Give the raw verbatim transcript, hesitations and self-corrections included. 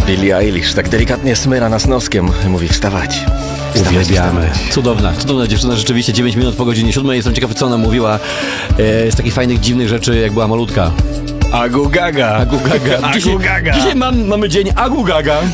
Billie Eilish tak delikatnie smyra nas noskiem, mówi wstawać. Wstawać, Uwielbiamy. wstawać. Cudowna, cudowna dziewczyna, rzeczywiście dziewięć minut po godzinie siódmej. Jestem ciekawy, co ona mówiła e, z takich fajnych, dziwnych rzeczy, jak była malutka. Agu gaga. Agu gaga. Dzisiaj, Agu gaga. dzisiaj mam, mamy dzień Agu gaga.